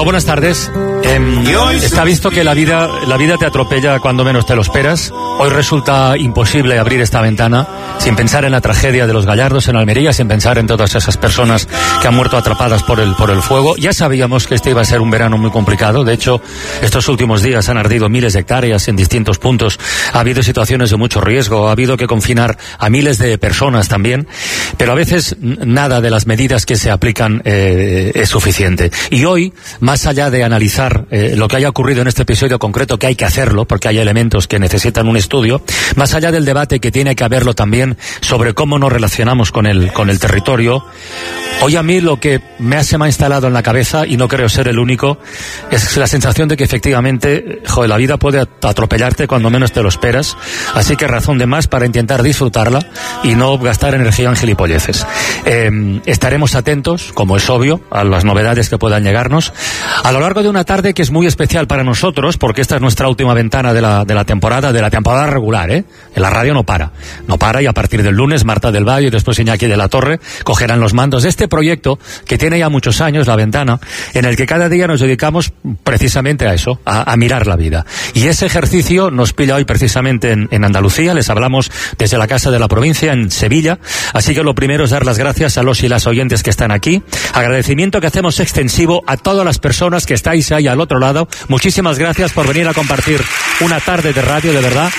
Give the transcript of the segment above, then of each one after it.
buenas tardes. Está visto que la vida te atropella cuando menos te lo esperas. Hoy resulta imposible abrir esta ventana sin pensar en la tragedia de los Gallardos en Almería, sin pensar en todas esas personas que han muerto atrapadas por el fuego. Ya sabíamos que este iba a ser un verano muy complicado. De hecho, estos últimos días han ardido miles de hectáreas en distintos puntos. Ha habido situaciones de mucho riesgo, ha habido que confinar a miles de personas también, pero a veces nada de las medidas que se aplican es suficiente. Y hoy, más allá de analizar lo que haya ocurrido en este episodio concreto, que hay que hacerlo porque hay elementos que necesitan un estudio, más allá del debate que tiene que haberlo también sobre cómo nos relacionamos con el territorio, hoy a mí lo que se me ha instalado en la cabeza, y no creo ser el único, es la sensación de que efectivamente, la vida puede atropellarte cuando menos te lo esperas, así que razón de más para intentar disfrutarla y no gastar energía en gilipolleces. Estaremos atentos, como es obvio, a las novedades que puedan llegarnos a lo largo de una tarde que es muy especial para nosotros, porque esta es nuestra última ventana de la temporada regular, En la radio no para, y a partir del lunes Marta del Valle y después Iñaki de la Torre cogerán los mandos de este proyecto que tiene ya muchos años, La Ventana, en el que cada día nos dedicamos precisamente a eso, a mirar la vida. Y ese ejercicio nos pilla hoy precisamente en Andalucía. Les hablamos desde la Casa de la Provincia en Sevilla, así que lo primero es dar las gracias a los y las oyentes que están aquí. Agradecimiento que hacemos extensivo a todas las personas que estáis ahí al otro lado. Muchísimas gracias por venir a compartir una tarde de radio, de verdad.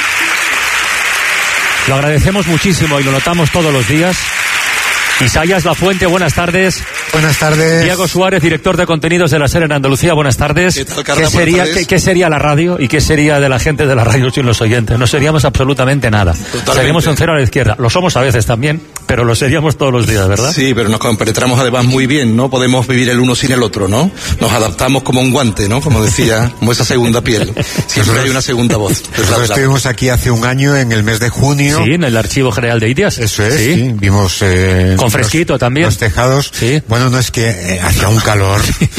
Lo agradecemos muchísimo y lo notamos todos los días. Isaías Lafuente, buenas tardes. Buenas tardes. Diego Suárez, director de contenidos de la SER en Andalucía, buenas tardes. ¿Qué tal, Carla? ¿Qué sería la radio y qué sería de la gente de la radio sin los oyentes? No seríamos absolutamente nada. Totalmente. Seríamos un cero a la izquierda. Lo somos a veces también, pero lo seríamos todos los días, ¿verdad? Sí, pero nos compenetramos además muy bien, ¿no? Podemos vivir el uno sin el otro, ¿no? Nos adaptamos como un guante, ¿no? Como decía, como esa segunda piel. Siempre hay una segunda voz. Nosotros estuvimos aquí hace un año, en el mes de junio. Sí, en el Archivo General de Indias. Eso es, sí. Vimos... con fresquito también. Los tejados. Sí. Bueno, no es que hacía un calor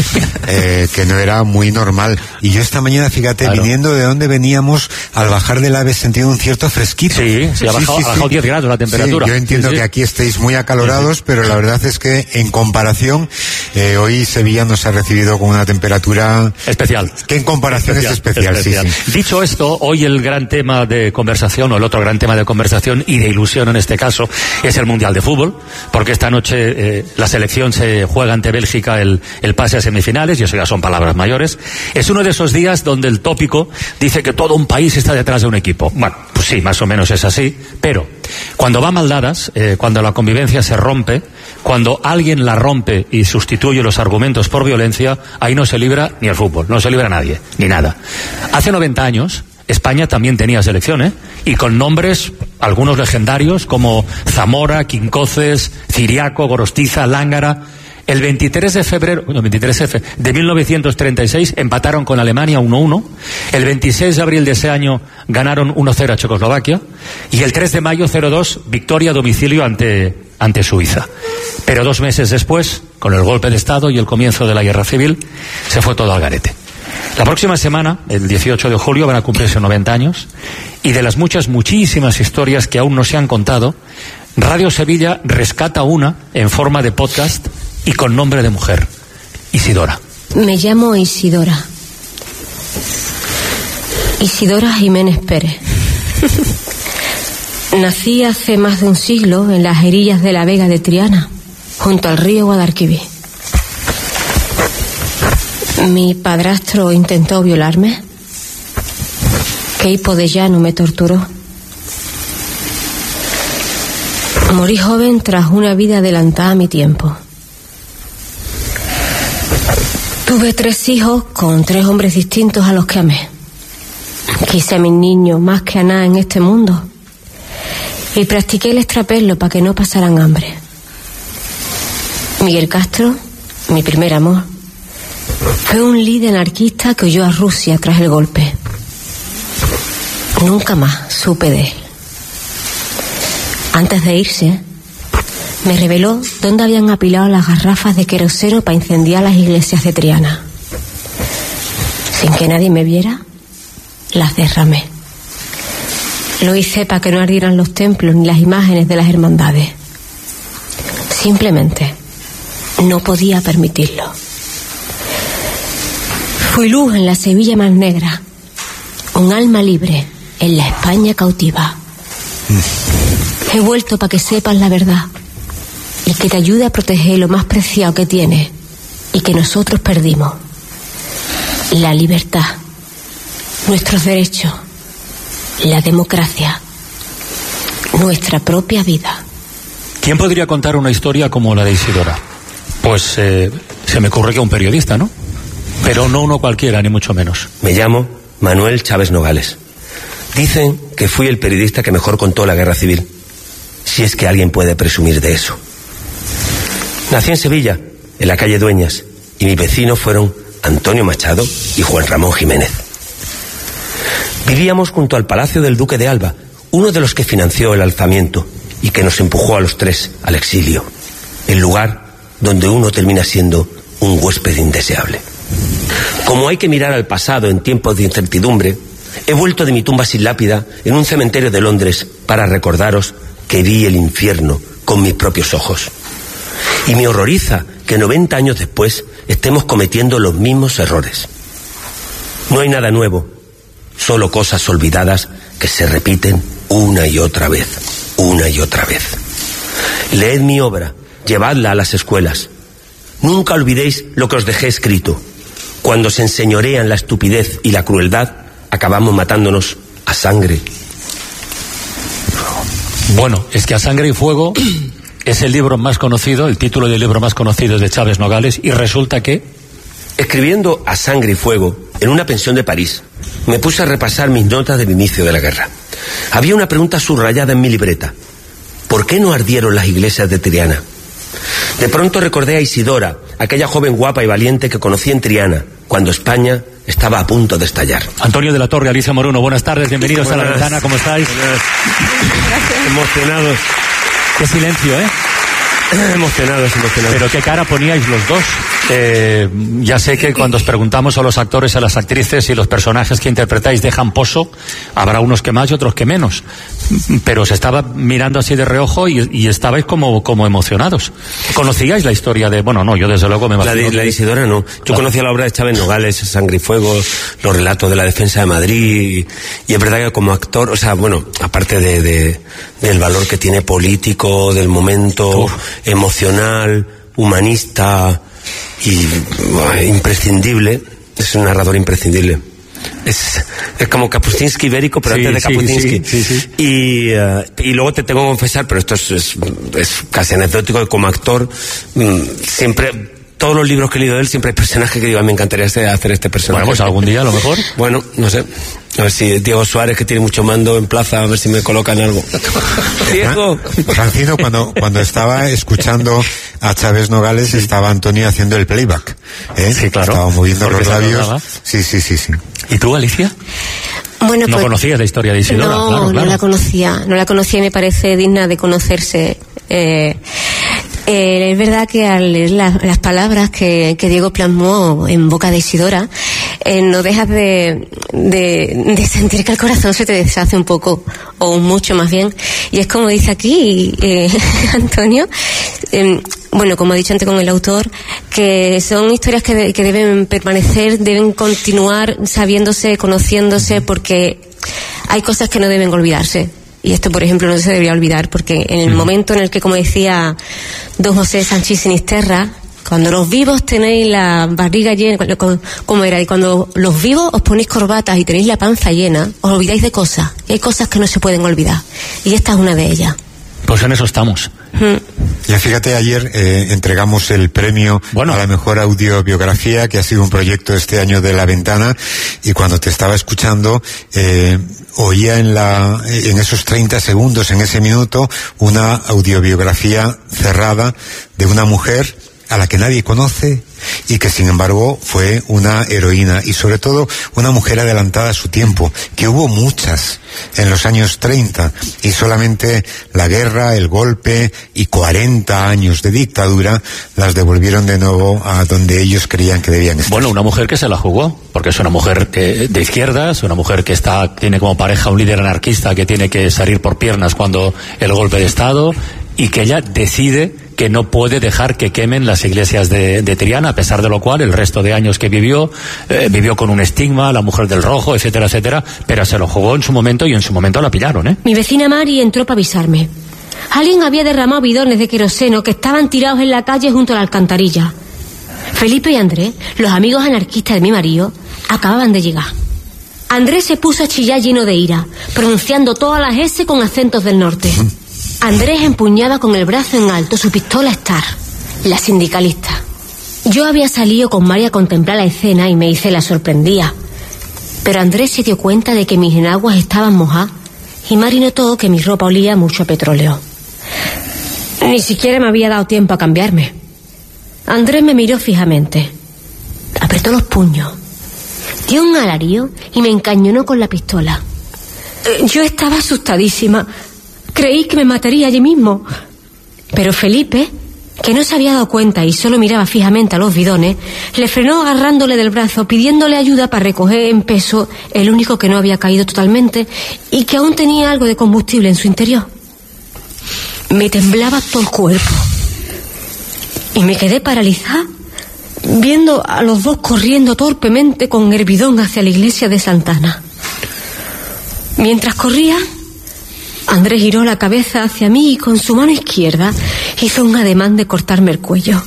que no era muy normal. Y yo esta mañana, fíjate, claro, viniendo de donde veníamos, al bajar del AVE he sentido un cierto fresquito. Sí, ha bajado 10 grados la temperatura. Sí, yo entiendo que aquí estéis muy acalorados, pero la verdad es que en comparación, hoy Sevilla nos ha recibido con una temperatura especial. Que en comparación es especial. Sí. Dicho esto, hoy el gran tema de conversación, o el otro gran tema de conversación y de ilusión en este caso, es el Mundial de Fútbol, porque esta noche la selección se juega ante Bélgica el pase a semifinales, y eso ya son palabras mayores. Es uno de esos días donde el tópico dice que todo un país está detrás de un equipo. Bueno, pues sí, más o menos es así, pero cuando va mal dadas, cuando la convivencia se rompe, cuando alguien la rompe y sustituye los argumentos por violencia, ahí no se libra ni el fútbol, no se libra nadie, ni nada. Hace 90 años... España también tenía selección, y con nombres, algunos legendarios, como Zamora, Quincoces, Ciriaco, Gorostiza, Lángara. El 23 de febrero de 1936 empataron con Alemania 1-1. El 26 de abril de ese año ganaron 1-0 a Checoslovaquia. Y el 3 de mayo 0-2, victoria a domicilio ante Suiza. Pero 2 meses después, con el golpe de Estado y el comienzo de la guerra civil, se fue todo al garete. La próxima semana, el 18 de julio, van a cumplirse 90 años, y de las muchísimas historias que aún no se han contado, Radio Sevilla rescata una en forma de podcast y con nombre de mujer: Isidora. Me llamo Isidora Jiménez Pérez. Nací hace más de un siglo en las erillas de la Vega de Triana, junto al río Guadalquivir. Mi padrastro intentó violarme. Queipo de Llano me torturó. Morí joven tras una vida adelantada a mi tiempo. Tuve 3 hijos con 3 hombres distintos a los que amé. Quise a mis niños más que a nada en este mundo, y practiqué el extrapelo para que no pasaran hambre. Miguel Castro, mi primer amor, fue un líder anarquista que huyó a Rusia tras el golpe. Nunca más supe de él. Antes de irse, me reveló dónde habían apilado las garrafas de queroseno para incendiar las iglesias de Triana. Sin que nadie me viera, las derramé. Lo hice para que no ardieran los templos ni las imágenes de las hermandades. Simplemente no podía permitirlo. Fui luz en la Sevilla más negra, un alma libre en la España cautiva. He vuelto para que sepas la verdad y que te ayude a proteger lo más preciado que tienes y que nosotros perdimos: la libertad, nuestros derechos, la democracia, nuestra propia vida. ¿Quién podría contar una historia como la de Isidora? Pues se me ocurre que un periodista, ¿no? Pero no uno cualquiera, ni mucho menos. Me llamo Manuel Chávez Nogales. Dicen que fui el periodista que mejor contó la guerra civil, si es que alguien puede presumir de eso. Nací en Sevilla, en la calle Dueñas, y mis vecinos fueron Antonio Machado y Juan Ramón Jiménez. Vivíamos junto al Palacio del Duque de Alba, uno de los que financió el alzamiento y que nos empujó a los tres al exilio, el lugar donde uno termina siendo un huésped indeseable. Como hay que mirar al pasado en tiempos de incertidumbre, he vuelto de mi tumba sin lápida en un cementerio de Londres para recordaros que vi el infierno con mis propios ojos. Y me horroriza que 90 años después estemos cometiendo los mismos errores. No hay nada nuevo, solo cosas olvidadas que se repiten una y otra vez, una y otra vez. Leed mi obra, llevadla a las escuelas. Nunca olvidéis lo que os dejé escrito. Cuando se enseñorean la estupidez y la crueldad, acabamos matándonos a sangre. Bueno, es que A Sangre y Fuego es el libro más conocido, el título del libro más conocido de Chávez Nogales, y resulta que... Escribiendo A Sangre y Fuego en una pensión de París, me puse a repasar mis notas del inicio de la guerra. Había una pregunta subrayada en mi libreta: ¿por qué no ardieron las iglesias de Triana? De pronto recordé a Isidora, aquella joven guapa y valiente que conocí en Triana, cuando España estaba a punto de estallar. Antonio de la Torre, Alicia Moruno, buenas tardes, bienvenidos a La Ventana, ¿cómo estáis? Gracias. Emocionados. Qué silencio, ¿eh? Emocionados. Pero qué cara poníais los dos. Ya sé que cuando os preguntamos a los actores, a las actrices, si los personajes que interpretáis dejan pozo, habrá unos que más y otros que menos. Pero os estaba mirando así de reojo y estabais como emocionados. ¿Conocíais la historia de...? Bueno, no, yo desde luego me imagino... La de Isidora no. Yo conocía la obra de Chávez Nogales, Sangre y Fuego, los relatos de la defensa de Madrid, y es verdad que como actor, o sea, bueno, aparte del valor que tiene político, del momento emocional, humanista y imprescindible, es un narrador imprescindible. Es como Kapuscinski ibérico, pero antes de Kapuscinski. Sí. Y luego te tengo que confesar, pero esto es casi anecdótico, que como actor siempre, todos los libros que he leído de él, siempre hay personajes que digo, me encantaría hacer este personaje. Bueno, pues algún día a lo mejor. Bueno, no sé. A ver si Diego Suárez, que tiene mucho mando en plaza, a ver si me colocan algo. Diego. Francino, cuando estaba escuchando a Chávez Nogales, estaba Antonio haciendo el playback. Sí, claro. Estaba moviendo los labios. Sí. ¿Y tú, Alicia? Bueno, ¿No conocías la historia de Isidora? No, claro. No la conocía y me parece digna de conocerse. Es verdad que al leer las palabras que Diego plasmó en boca de Isidora, no dejas de sentir que el corazón se te deshace un poco, o mucho más bien. Y es como dice aquí Antonio, bueno, como he dicho antes con el autor, que son historias que deben permanecer, deben continuar sabiéndose, conociéndose, porque hay cosas que no deben olvidarse. Y esto, por ejemplo, no se debería olvidar, porque en el momento en el que, como decía don José Sánchez Sinisterra, cuando los vivos tenéis la barriga llena, ¿cómo era? Y cuando los vivos os ponéis corbatas y tenéis la panza llena, os olvidáis de cosas. Y hay cosas que no se pueden olvidar. Y esta es una de ellas. Pues en eso estamos. Ya fíjate, ayer entregamos el premio a la mejor audiobiografía, que ha sido un proyecto este año de La Ventana, y cuando te estaba escuchando oía en esos 30 segundos, en ese minuto, una audiobiografía cerrada de una mujer a la que nadie conoce y que sin embargo fue una heroína, y sobre todo una mujer adelantada a su tiempo, que hubo muchas en los años 30, y solamente la guerra, el golpe y 40 años de dictadura las devolvieron de nuevo a donde ellos creían que debían estar. Bueno, una mujer que se la jugó, porque es una mujer de izquierdas, una mujer que tiene como pareja un líder anarquista que tiene que salir por piernas cuando el golpe de Estado, y que ella decide que no puede dejar que quemen las iglesias de Triana, a pesar de lo cual el resto de años que vivió con un estigma, la mujer del rojo, etcétera, etcétera, pero se lo jugó en su momento y en su momento la pillaron, ¿eh? Mi vecina Mari entró para avisarme. Alguien había derramado bidones de queroseno que estaban tirados en la calle junto a la alcantarilla. Felipe y Andrés, los amigos anarquistas de mi marido, acababan de llegar. Andrés se puso a chillar lleno de ira, pronunciando todas las S con acentos del norte. Andrés empuñaba con el brazo en alto su pistola Star, la sindicalista. Yo había salido con Mari a contemplar la escena y me hice la sorprendida. Pero Andrés se dio cuenta de que mis enaguas estaban mojadas y Mari notó que mi ropa olía mucho a petróleo. Ni siquiera me había dado tiempo a cambiarme. Andrés me miró fijamente. Apretó los puños. Dio un alarido y me encañonó con la pistola. Yo estaba asustadísima. Creí que me mataría allí mismo. Pero Felipe, que no se había dado cuenta y solo miraba fijamente a los bidones, le frenó agarrándole del brazo, pidiéndole ayuda para recoger en peso el único que no había caído totalmente y que aún tenía algo de combustible en su interior. Me temblaba todo el cuerpo y me quedé paralizada viendo a los dos corriendo torpemente con el bidón hacia la iglesia de Santana. Mientras corría, Andrés giró la cabeza hacia mí y con su mano izquierda hizo un ademán de cortarme el cuello.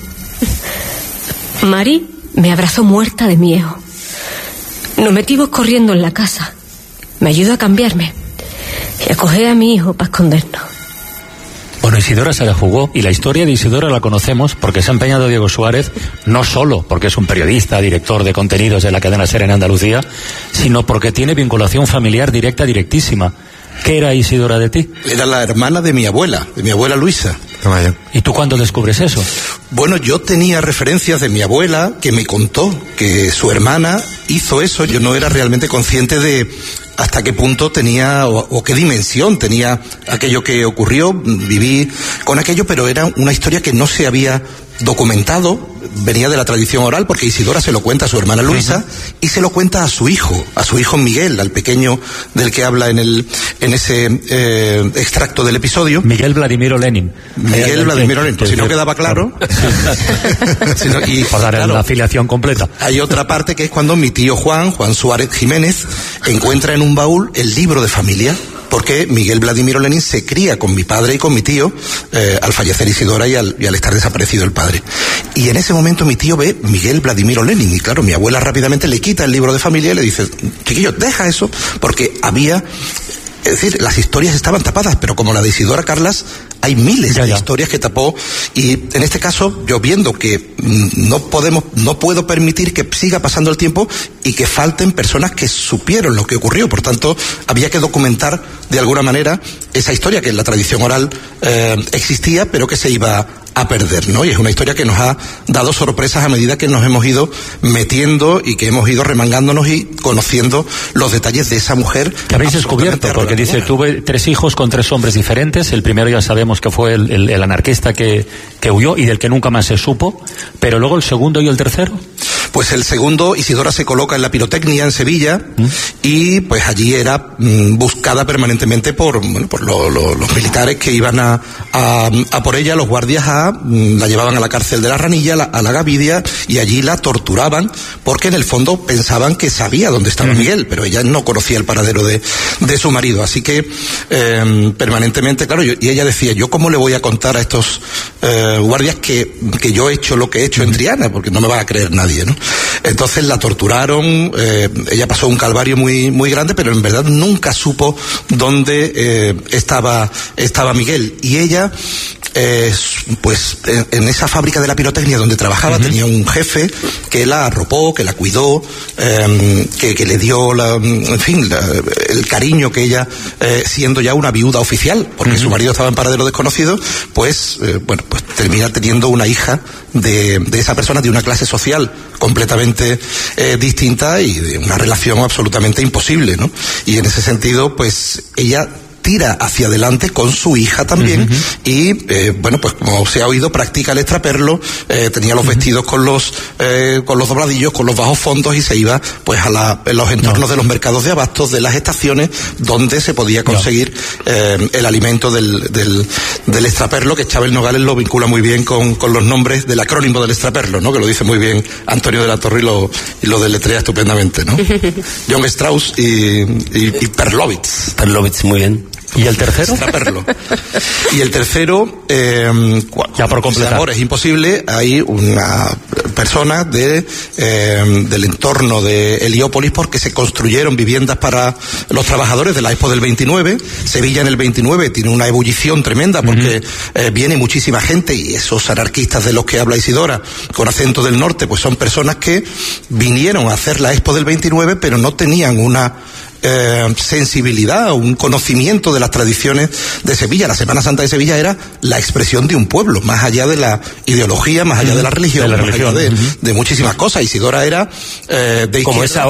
Mari me abrazó muerta de miedo. Nos metimos corriendo en la casa. Me ayudó a cambiarme y a coger a mi hijo para escondernos. Bueno, Isidora se la jugó, y la historia de Isidora la conocemos porque se ha empeñado Diego Suárez, no solo porque es un periodista, director de contenidos de la cadena SER en Andalucía, sino porque tiene vinculación familiar directa, directísima. ¿Qué era Isidora de ti? Era la hermana de mi abuela Luisa. ¿Y tú cuándo descubres eso? Bueno, yo tenía referencias de mi abuela que me contó que su hermana hizo eso. Yo no era realmente consciente de hasta qué punto tenía o qué dimensión tenía aquello que ocurrió. Viví con aquello, pero era una historia que no se había documentado, venía de la tradición oral, porque Isidora se lo cuenta a su hermana Luisa y se lo cuenta a su hijo Miguel, al pequeño del que habla en ese extracto del episodio. Miguel Vladimiro Lenin. Por si no quedaba claro. Y por dar la afiliación completa. Hay otra parte que es cuando mi tío Juan Suárez Jiménez, encuentra en un baúl el libro de familia, porque Miguel Vladimiro Lenin se cría con mi padre y con mi tío al fallecer Isidora y al estar desaparecido el padre. Y en ese momento mi tío ve Miguel Vladimiro Lenin y claro, mi abuela rápidamente le quita el libro de familia y le dice: chiquillo, deja eso, porque había... Es decir, las historias estaban tapadas, pero como la de Isidora Carlas, hay miles de historias que tapó, y en este caso, yo viendo que no puedo permitir que siga pasando el tiempo y que falten personas que supieron lo que ocurrió. Por tanto, había que documentar de alguna manera esa historia que en la tradición oral existía, pero que se iba a perder, ¿no? Y es una historia que nos ha dado sorpresas a medida que nos hemos ido metiendo y que hemos ido remangándonos y conociendo los detalles de esa mujer. ¿Qué habéis descubierto? Porque dice, tuve 3 hijos con 3 hombres diferentes. El primero ya sabemos que fue el anarquista que huyó y del que nunca más se supo, pero luego el segundo y el tercero. Pues el segundo, Isidora se coloca en la pirotecnia en Sevilla y pues allí era buscada permanentemente por los militares que iban a por ella, los guardias la llevaban a la cárcel de la Ranilla, a la Gavidia, y allí la torturaban porque en el fondo pensaban que sabía dónde estaba Miguel, pero ella no conocía el paradero de su marido, así que permanentemente, claro, y ella decía, yo cómo le voy a contar a estos guardias que yo he hecho lo que he hecho en Triana, porque no me va a creer nadie, ¿no? Entonces la torturaron, ella pasó un calvario muy, muy grande, pero en verdad nunca supo dónde estaba Miguel. Y ella, pues en esa fábrica de la pirotecnia donde trabajaba, tenía un jefe que la arropó, que la cuidó, que le dio el cariño que ella, siendo ya una viuda oficial, porque su marido estaba en paradero desconocido, pues termina teniendo una hija de esa persona, de una clase social completamente distinta y de una relación absolutamente imposible, ¿no? Y en ese sentido, pues ella tira hacia adelante con su hija también, y bueno, pues como se ha oído, practica el extraperlo, tenía los vestidos con los dobladillos, con los bajos fondos, y se iba pues en los entornos de los mercados de abastos, de las estaciones, donde se podía conseguir el alimento del extraperlo, que Chávez Nogales lo vincula muy bien con los nombres del acrónimo del extraperlo, ¿no? Que lo dice muy bien Antonio de la Torre y lo deletrea estupendamente, ¿no? John Strauss y Perlovitz. Perlovitz, muy bien. ¿Y el tercero? Extraperlo. Y el tercero, ya por completar. Ahora es imposible, hay una persona del entorno de Heliópolis, porque se construyeron viviendas para los trabajadores de la Expo del 29. Sevilla en el 29 tiene una ebullición tremenda porque viene muchísima gente, y esos anarquistas de los que habla Isidora, con acento del norte, pues son personas que vinieron a hacer la Expo del 29, pero no tenían una sensibilidad, un conocimiento de las tradiciones de Sevilla. La Semana Santa de Sevilla era la expresión de un pueblo, más allá de la ideología, más allá de la religión, más allá de muchísimas cosas. Isidora era de izquierda, como es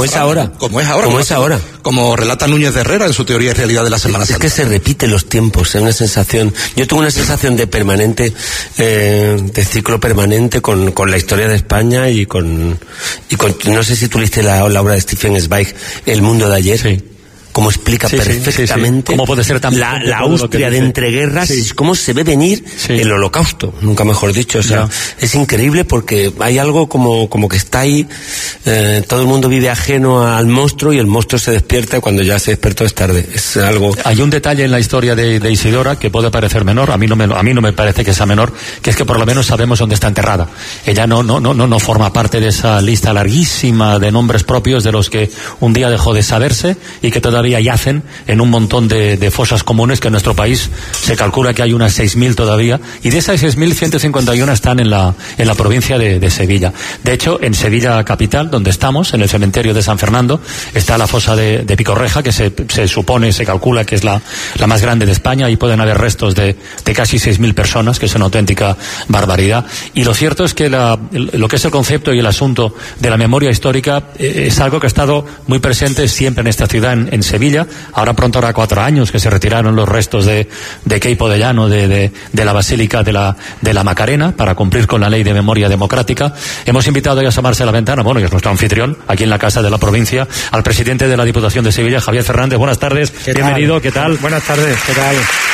ahora, como relata Núñez de Herrera en su teoría y realidad de la Semana Santa. Es que se repiten los tiempos, es una sensación. Yo tuve una sensación de permanente, de ciclo permanente con la historia de España y con no sé si tú leíste la obra de Stefan Zweig, El mundo de ayer. Sí. Cómo explica perfectamente cómo puede ser tan la Austria de entreguerras, cómo se ve venir el Holocausto, nunca mejor dicho. O sea, es increíble porque hay algo como que está ahí, todo el mundo vive ajeno al monstruo, y el monstruo se despierta cuando ya se despertó, es tarde. Es algo. Hay un detalle en la historia de Isidora que puede parecer menor, a mí no me parece que sea menor, que es que por lo menos sabemos dónde está enterrada. Ella no forma parte de esa lista larguísima de nombres propios de los que un día dejó de saberse y que todavía yacen en un montón de fosas comunes, que en nuestro país se calcula que hay unas 6.000 todavía, y de esas 6.000, 151 están en la provincia de Sevilla. De hecho, en Sevilla capital, donde estamos, en el cementerio de San Fernando, está la fosa de Picorreja, que se calcula que es la más grande de España, y pueden haber restos de casi 6.000 personas, que es una auténtica barbaridad. Y lo cierto es que lo que es el concepto y el asunto de la memoria histórica es algo que ha estado muy presente siempre en esta ciudad, en Sevilla. Ahora pronto hará 4 años que se retiraron los restos de Queipo de Llano de la Basílica de la Macarena, para cumplir con la ley de memoria democrática. Hemos invitado a asomarse a la ventana, bueno, y es nuestro anfitrión aquí en la Casa de la Provincia, al presidente de la Diputación de Sevilla, Javier Fernández. Buenas tardes, bienvenido, ¿qué tal? Buenas tardes, ¿qué tal?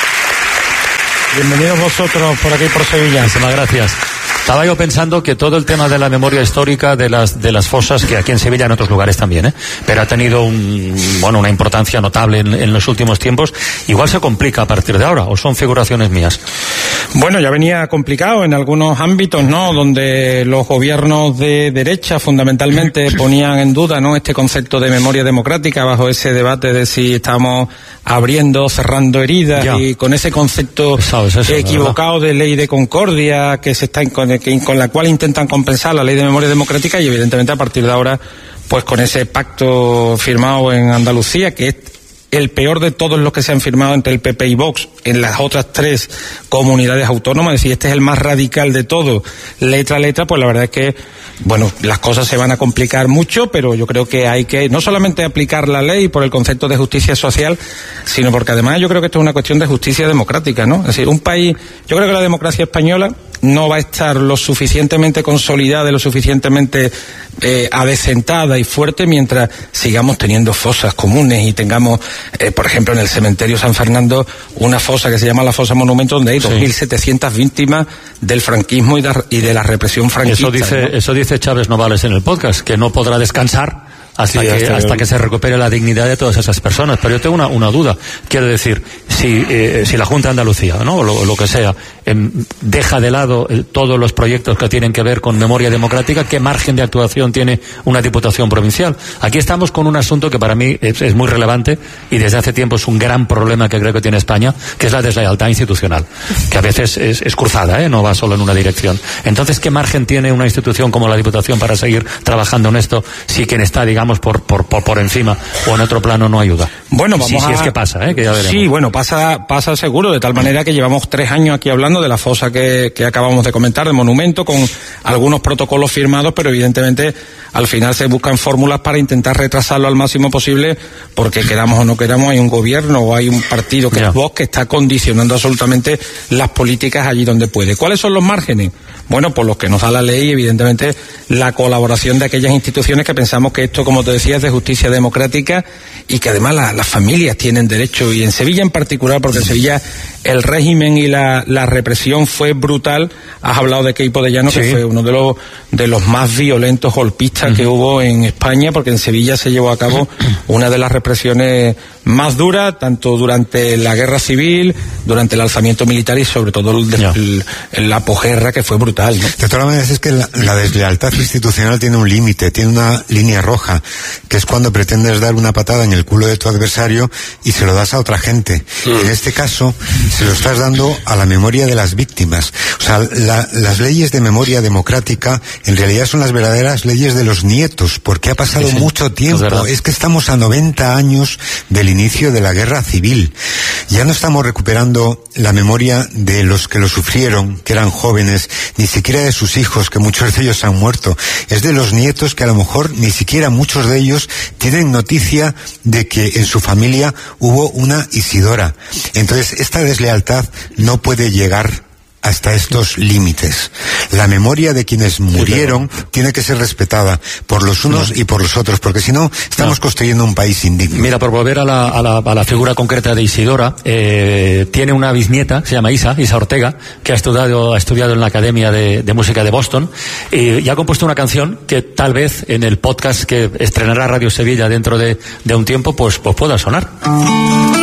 Bienvenidos vosotros por aquí, por Sevilla. Muchísimas gracias. Estaba yo pensando que todo el tema de la memoria histórica de las fosas, que aquí en Sevilla, en otros lugares también, pero ha tenido una importancia notable en los últimos tiempos, igual se complica a partir de ahora, ¿o son figuraciones mías? Bueno, ya venía complicado en algunos ámbitos, ¿no?, donde los gobiernos de derecha fundamentalmente ponían en duda, ¿no?, este concepto de memoria democrática, bajo ese debate de si estamos abriendo, cerrando heridas, y con ese concepto equivocado de ley de concordia que se está con la cual intentan compensar la ley de memoria democrática, y evidentemente a partir de ahora pues con ese pacto firmado en Andalucía, que es el peor de todos los que se han firmado entre el PP y Vox en las otras 3 comunidades autónomas, es decir, este es el más radical de todo, letra a letra, pues la verdad es que, bueno, las cosas se van a complicar mucho, pero yo creo que hay que no solamente aplicar la ley por el concepto de justicia social, sino porque además yo creo que esto es una cuestión de justicia democrática, ¿no? Es decir, un país, yo creo que la democracia española no va a estar lo suficientemente consolidada y lo suficientemente adecentada y fuerte mientras sigamos teniendo fosas comunes y tengamos, por ejemplo, en el cementerio San Fernando, una fosa que se llama la fosa monumento, donde hay 2.700 víctimas del franquismo y de la represión franquista. Eso dice Chávez Nogales en el podcast, que no podrá descansar hasta que se recupere la dignidad de todas esas personas. Pero yo tengo una duda. Quiero decir, si la Junta de Andalucía, ¿no?, o lo que sea, deja de lado todos los proyectos que tienen que ver con memoria democrática, ¿qué margen de actuación tiene una diputación provincial? Aquí estamos con un asunto que para mí es muy relevante, y desde hace tiempo es un gran problema que creo que tiene España, que es la deslealtad institucional, que a veces es cruzada, no va solo en una dirección. Entonces, ¿qué margen tiene una institución como la Diputación para seguir trabajando en esto, si quien está, digamos, por encima o en otro plano no ayuda? Bueno, vamos sí, es que pasa, que ya veremos. Sí, bueno, pasa seguro, de tal manera que llevamos 3 años aquí hablando de la fosa que acabamos de comentar, de monumento, con algunos protocolos firmados, pero evidentemente al final se buscan fórmulas para intentar retrasarlo al máximo posible, porque queramos o no queramos, hay un gobierno o hay un partido que es Vox que está condicionando absolutamente las políticas allí donde puede. ¿Cuáles son los márgenes? Bueno, por los que nos da la ley, evidentemente la colaboración de aquellas instituciones que pensamos que esto, como te decía, es de justicia democrática y que además las familias tienen derecho, y en Sevilla en particular, porque en Sevilla el régimen y la represión fue brutal. Has hablado de Queipo de Llano, que fue uno de los más violentos golpistas que hubo en España, porque en Sevilla se llevó a cabo una de las represiones más duras, tanto durante la guerra civil, durante el alzamiento militar y sobre todo la posguerra, que fue brutal, ¿no? De todas maneras, es que la deslealtad institucional tiene un límite, tiene una línea roja, que es cuando pretendes dar una patada en el culo de tu adversario y se lo das a otra gente. En este caso, se lo estás dando a la memoria de las víctimas. O sea, las leyes de memoria democrática en realidad son las verdaderas leyes de los nietos, porque ha pasado mucho tiempo. Es que estamos a 90 años del inicio de la guerra civil. Ya no estamos recuperando la memoria de los que lo sufrieron, que eran jóvenes, ni siquiera de sus hijos, que muchos de ellos han muerto. Es de los nietos, que a lo mejor ni siquiera muchos de ellos tienen noticia de que en su familia hubo una Isidora. Entonces, esta deslealtad no puede llegar hasta estos límites. La memoria de quienes murieron tiene que ser respetada por los unos y por los otros, porque si no, estamos construyendo un país indigno. Mira, por volver a la figura concreta de Isidora, tiene una bisnieta, se llama Isa Ortega, que ha estudiado en la Academia de Música de Boston, y ha compuesto una canción que tal vez en el podcast que estrenará Radio Sevilla dentro de un tiempo, pues pueda sonar.